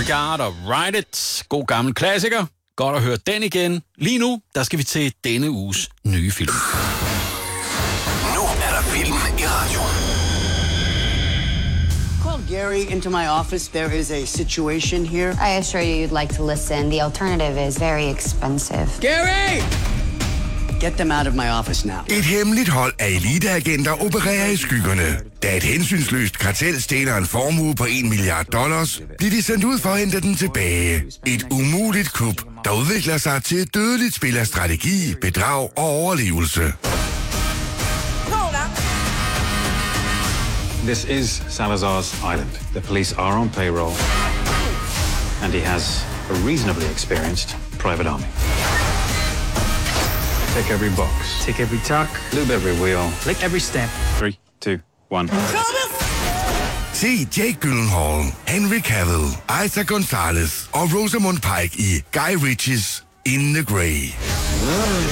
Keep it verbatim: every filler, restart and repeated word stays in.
Regard og Ride It. God gammel klassiker. Godt at høre den igen. Lige nu, der skal vi til denne uges nye film. Nu er der film i radioen. Call Gary into my office. There is a situation here. I assure you you'd like to listen. The alternative is very expensive. Gary! Get them out of my office now. Et hemmeligt hold af eliteagenter opererer i skyggerne. Da et hensynsløst kartel stjæler en formue på en milliard dollars, bliver de sendt ud for at hente den tilbage. Et umuligt kup, der udvikler sig til et dødeligt spil af strategi, bedrag og overlevelse. This is Salazar's island. The police are on payroll, and he has a reasonably experienced private army. Tick every box. Tick every tuck. Lube every wheel. Lick every step. Three, two, one. Se Jake Gyllenhaal, Henry Cavill, Isaac Gonzalez og Rosamund Pike i Guy Ritchies In the Grey.